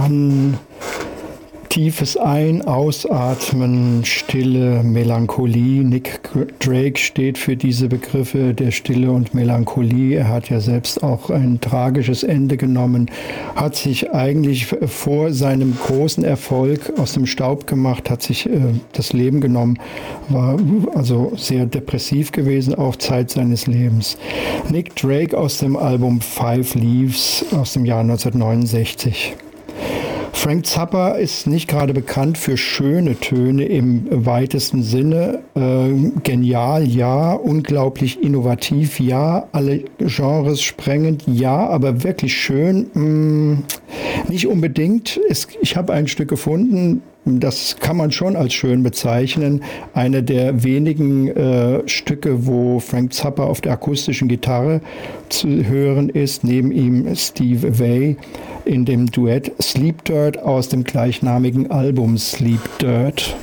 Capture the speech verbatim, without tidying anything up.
Dann tiefes Ein-, Ausatmen, Stille, Melancholie. Nick Drake steht für diese Begriffe der Stille und Melancholie. Er hat ja selbst auch ein tragisches Ende genommen, hat sich eigentlich vor seinem großen Erfolg aus dem Staub gemacht, hat sich äh, das Leben genommen, war also sehr depressiv gewesen, auch Zeit seines Lebens. Nick Drake aus dem Album Five Leaves aus dem Jahr neunzehnhundertneunundsechzig. Frank Zappa ist nicht gerade bekannt für schöne Töne im weitesten Sinne. Äh, genial, ja. Unglaublich innovativ, ja. Alle Genres sprengend, ja. Aber wirklich schön, mh, nicht unbedingt. Es, ich habe ein Stück gefunden, das kann man schon als schön bezeichnen. Eine der wenigen äh, Stücke, wo Frank Zappa auf der akustischen Gitarre zu hören ist, neben ihm Steve Vai in dem Duett Sleep Dirt aus dem gleichnamigen Album Sleep Dirt.